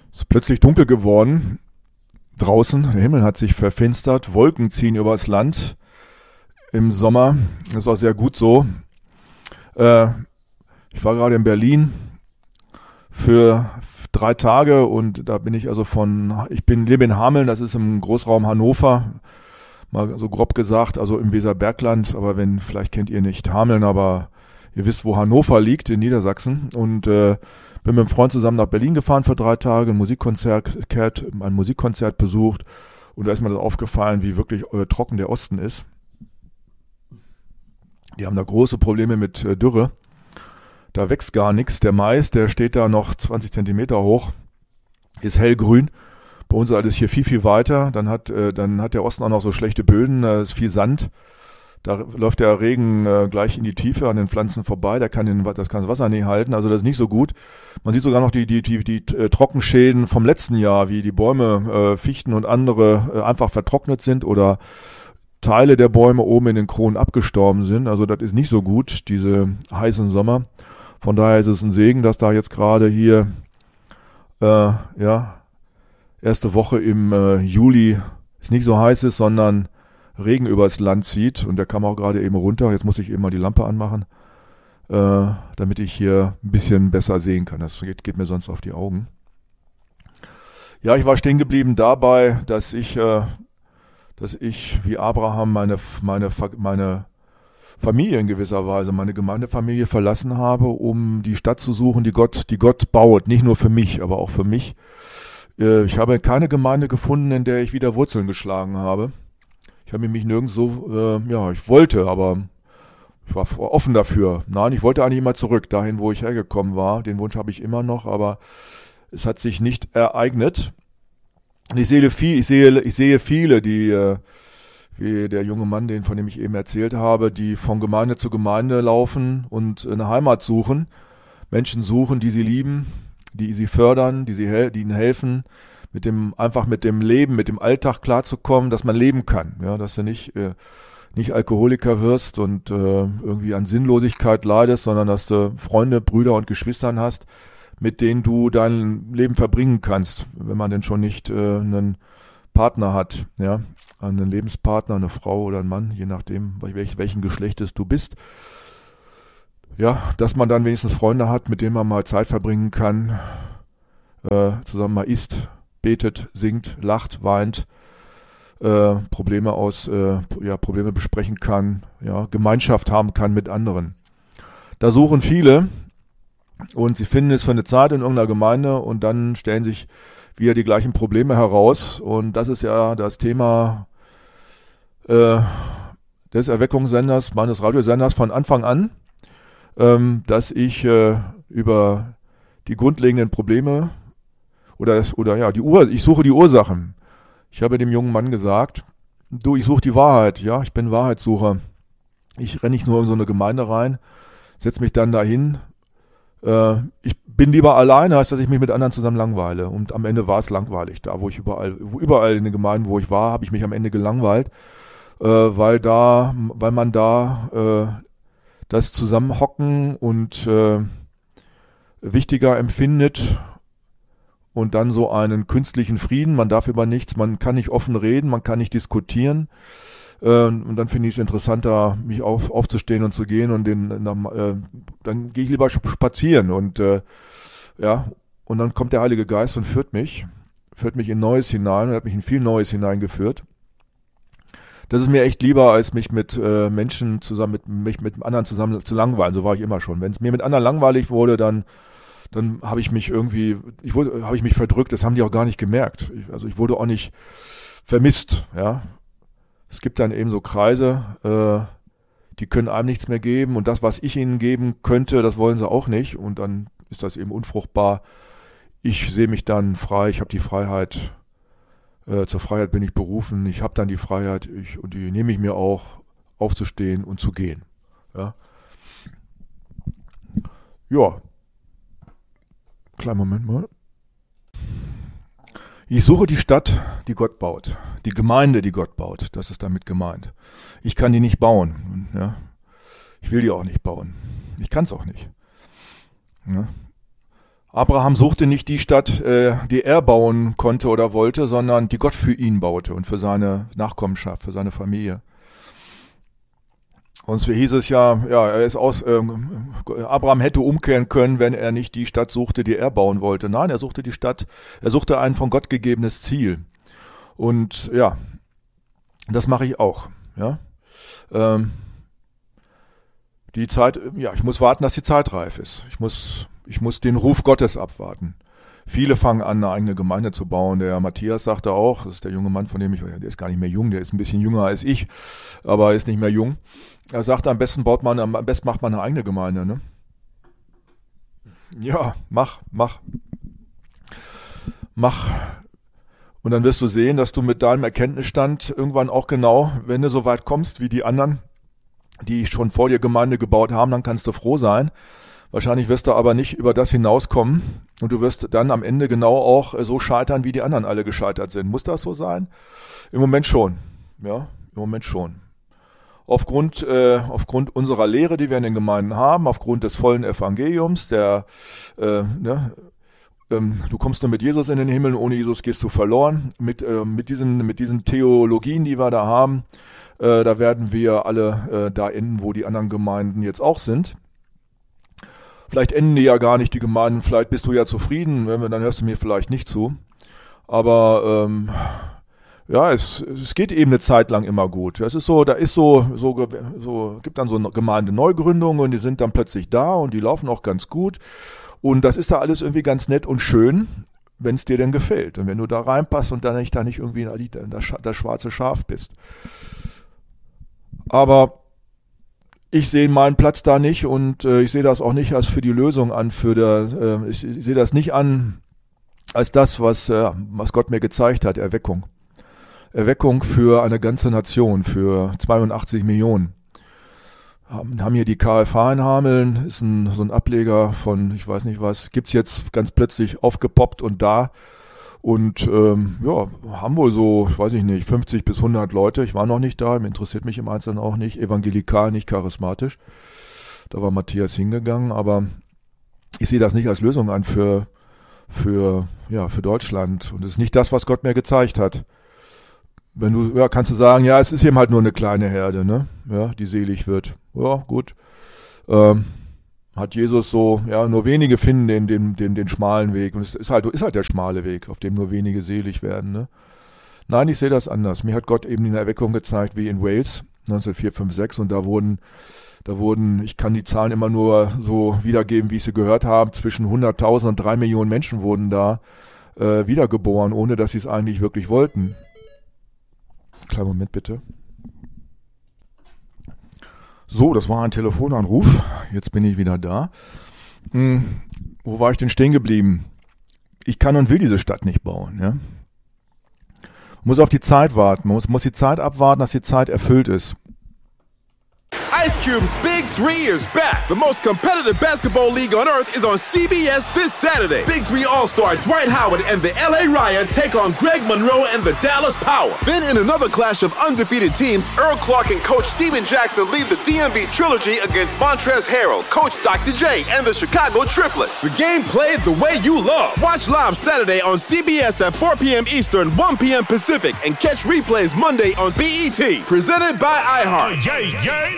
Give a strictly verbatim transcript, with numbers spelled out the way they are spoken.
Es ist plötzlich dunkel geworden. Draußen, der Himmel hat sich verfinstert. Wolken ziehen übers Land im Sommer. Das ist auch sehr gut so. Äh, ich war gerade in Berlin für drei Tage und da bin ich also von, ich bin lebe in Hameln, das ist im Großraum Hannover, mal so grob gesagt, also im Weserbergland, aber wenn, vielleicht kennt ihr nicht Hameln, aber ihr wisst, wo Hannover liegt, in Niedersachsen, und äh, bin mit einem Freund zusammen nach Berlin gefahren für drei Tage, ein Musikkonzert, ein Musikkonzert besucht, und da ist mir das aufgefallen, wie wirklich äh, trocken der Osten ist. Die haben da große Probleme mit äh, Dürre. Da wächst gar nichts. Der Mais, der steht da noch zwanzig Zentimeter hoch, ist hellgrün. Bei uns ist alles hier viel, viel weiter. Dann hat, äh, dann hat der Osten auch noch so schlechte Böden, da ist viel Sand. Da läuft der Regen äh, gleich in die Tiefe an den Pflanzen vorbei. Der kann den, das kann das Wasser nicht halten. Also das ist nicht so gut. Man sieht sogar noch die, die, die, die äh, Trockenschäden vom letzten Jahr, wie die Bäume, äh, Fichten und andere äh, einfach vertrocknet sind oder Teile der Bäume oben in den Kronen abgestorben sind. Also das ist nicht so gut, diese heißen Sommer. Von daher ist es ein Segen, dass da jetzt gerade hier, äh, ja, erste Woche im äh, Juli es nicht so heiß ist, sondern Regen übers Land zieht. Und der kam auch gerade eben runter. Jetzt muss ich eben mal die Lampe anmachen, äh, damit ich hier ein bisschen besser sehen kann. Das geht, geht mir sonst auf die Augen. Ja, ich war stehen geblieben dabei, dass ich, äh, dass ich wie Abraham meine, meine, meine Familie in gewisser Weise, meine Gemeindefamilie verlassen habe, um die Stadt zu suchen, die Gott, die Gott baut. Nicht nur für mich, aber auch für mich. Ich habe keine Gemeinde gefunden, in der ich wieder Wurzeln geschlagen habe. Ich habe mich nirgends so, äh, ja, ich wollte, aber ich war offen dafür. Nein, ich wollte eigentlich immer zurück, dahin, wo ich hergekommen war. Den Wunsch habe ich immer noch, aber es hat sich nicht ereignet. Ich sehe viel, ich sehe, ich sehe viele, die, äh, wie der junge Mann, den von dem ich eben erzählt habe, die von Gemeinde zu Gemeinde laufen und eine Heimat suchen, Menschen suchen, die sie lieben, die sie fördern, die sie, die ihnen helfen, mit dem einfach mit dem Leben, mit dem Alltag klarzukommen, dass man leben kann, ja, dass du nicht äh, nicht Alkoholiker wirst und äh, irgendwie an Sinnlosigkeit leidest, sondern dass du Freunde, Brüder und Geschwistern hast, mit denen du dein Leben verbringen kannst, wenn man denn schon nicht äh, einen Partner hat, ja, einen Lebenspartner, eine Frau oder einen Mann, je nachdem, welch, welchen Geschlechtes du bist. Ja, dass man dann wenigstens Freunde hat, mit denen man mal Zeit verbringen kann, äh, zusammen mal isst, betet, singt, lacht, weint, äh, Probleme aus, äh, ja, Probleme besprechen kann, ja, Gemeinschaft haben kann mit anderen. Da suchen viele und sie finden es für eine Zeit in irgendeiner Gemeinde und dann stellen sich wieder die gleichen Probleme heraus, und das ist ja das Thema äh, des Erweckungssenders, meines Radiosenders von Anfang an, ähm, dass ich äh, über die grundlegenden Probleme oder das, oder ja, die Ur ich suche die Ursachen. Ich habe dem jungen Mann gesagt, du, ich suche die Wahrheit, ja, ich bin Wahrheitssucher. Ich renne nicht nur in so eine Gemeinde rein, setze mich dann dahin. Äh, ich bin lieber alleine, als dass ich mich mit anderen zusammen langweile. Und am Ende war es langweilig. Da, wo ich überall, wo überall in den Gemeinden, wo ich war, habe ich mich am Ende gelangweilt, äh, weil da, weil man da äh, das Zusammenhocken und äh, wichtiger empfindet und dann so einen künstlichen Frieden. Man darf über nichts, man kann nicht offen reden, man kann nicht diskutieren. Und dann finde ich es interessanter, mich auf, aufzustehen und zu gehen und den, äh, dann gehe ich lieber spazieren und äh, ja, und dann kommt der Heilige Geist und führt mich, führt mich in Neues hinein und hat mich in viel Neues hineingeführt. Das ist mir echt lieber, als mich mit äh, Menschen zusammen, mit mich mit anderen zusammen zu langweilen. So war ich immer schon. Wenn es mir mit anderen langweilig wurde, dann dann habe ich mich irgendwie, ich wurde, habe ich mich verdrückt. Das haben die auch gar nicht gemerkt. Ich, also ich wurde auch nicht vermisst, ja. Es gibt dann eben so Kreise, äh, die können einem nichts mehr geben und das, was ich ihnen geben könnte, das wollen sie auch nicht und dann ist das eben unfruchtbar. Ich sehe mich dann frei, ich habe die Freiheit, äh, zur Freiheit bin ich berufen, ich habe dann die Freiheit ich, und die nehme ich mir auch, aufzustehen und zu gehen. Ja, ja. Kleinen Moment mal. Ich suche die Stadt, die Gott baut. Die Gemeinde, die Gott baut. Das ist damit gemeint. Ich kann die nicht bauen. Ja? Ich will die auch nicht bauen. Ich kann es auch nicht. Ja? Abraham suchte nicht die Stadt, äh, die er bauen konnte oder wollte, sondern die Gott für ihn baute und für seine Nachkommenschaft, für seine Familie. Und so hieß es ja, ja, er ist aus, ähm, Abraham hätte umkehren können, wenn er nicht die Stadt suchte, die er bauen wollte. Nein, er suchte die Stadt, er suchte ein von Gott gegebenes Ziel. Und ja, das mache ich auch. Ja, ähm, die Zeit, ja, ich muss warten, dass die Zeit reif ist. Ich muss, ich muss den Ruf Gottes abwarten. Viele fangen an, eine eigene Gemeinde zu bauen. Der Matthias sagte auch, das ist der junge Mann, von dem ich, der ist gar nicht mehr jung, der ist ein bisschen jünger als ich, aber ist nicht mehr jung. Er sagte, am besten baut man, am besten macht man eine eigene Gemeinde, ne? Ja, mach, mach. Mach. Und dann wirst du sehen, dass du mit deinem Erkenntnisstand irgendwann auch genau, wenn du so weit kommst wie die anderen, die schon vor dir Gemeinde gebaut haben, dann kannst du froh sein. Wahrscheinlich wirst du aber nicht über das hinauskommen und du wirst dann am Ende genau auch so scheitern, wie die anderen alle gescheitert sind. Muss das so sein? Im Moment schon. Ja, im Moment schon. Aufgrund, äh, aufgrund unserer Lehre, die wir in den Gemeinden haben, aufgrund des vollen Evangeliums, der, äh, ne, ähm, du kommst nur mit Jesus in den Himmel, ohne Jesus gehst du verloren. Mit, äh, mit diesen, mit diesen Theologien, die wir da haben, äh, da werden wir alle äh, da enden, wo die anderen Gemeinden jetzt auch sind. Vielleicht enden die ja gar nicht, die Gemeinden, vielleicht bist du ja zufrieden, dann hörst du mir vielleicht nicht zu. Aber ähm, ja, es, es geht eben eine Zeit lang immer gut. Es ist so, da ist so, so, so, gibt dann so eine Gemeindeneugründung und die sind dann plötzlich da und die laufen auch ganz gut. Und das ist da alles irgendwie ganz nett und schön, wenn es dir denn gefällt. Und wenn du da reinpasst und dann nicht, da nicht irgendwie das, das schwarze Schaf bist. Aber ich sehe meinen Platz da nicht und äh, ich sehe das auch nicht als für die Lösung an. Für der, äh, ich, ich sehe das nicht an als das, was, äh, was Gott mir gezeigt hat, Erweckung. Erweckung für eine ganze Nation, für zweiundachtzig Millionen. Haben, haben hier die K F H in Hameln, ist ein, so ein Ableger von, ich weiß nicht was, gibt's jetzt ganz plötzlich aufgepoppt und da. Und ähm, ja, haben wohl so, ich weiß ich nicht, fünfzig bis hundert Leute. Ich war noch nicht da, interessiert mich im Einzelnen auch nicht. Evangelikal, nicht charismatisch. Da war Matthias hingegangen, aber ich sehe das nicht als Lösung an für, für, ja, für Deutschland. Und es ist nicht das, was Gott mir gezeigt hat. Wenn du, ja, kannst du sagen, ja, es ist eben halt nur eine kleine Herde, ne? Ja, die selig wird. Ja, gut. Ähm, hat Jesus so, ja, nur wenige finden den, den, den, den schmalen Weg. Und es ist halt, ist halt der schmale Weg, auf dem nur wenige selig werden, ne? Nein, ich sehe das anders. Mir hat Gott eben eine Erweckung gezeigt, wie in Wales, neunzehnhundertvier, fünf, sechs. Und da wurden, da wurden, ich kann die Zahlen immer nur so wiedergeben, wie ich sie gehört habe, zwischen hunderttausend und drei Millionen Menschen wurden da äh, wiedergeboren, ohne dass sie es eigentlich wirklich wollten. Kleinen Moment bitte. So, das war ein Telefonanruf. Jetzt bin ich wieder da. Hm, wo war ich denn stehen geblieben? Ich kann und will diese Stadt nicht bauen. Ja? Man muss auf die Zeit warten. Man muss, muss die Zeit abwarten, dass die Zeit erfüllt ist. Ice Cube's Big Three is back. The most competitive basketball league on earth is on C B S this Saturday. Big Three All-Star Dwight Howard and the L A Riot take on Greg Monroe and the Dallas Power. Then in another clash of undefeated teams, Earl Clark and Coach Steven Jackson lead the D M V Trilogy against Montrezl Harrell, Coach Doctor J, and the Chicago Triplets. The game played the way you love. Watch live Saturday on C B S at four p.m. Eastern, one p.m. Pacific, and catch replays Monday on B E T. Presented by iHeart. Yeah, yeah.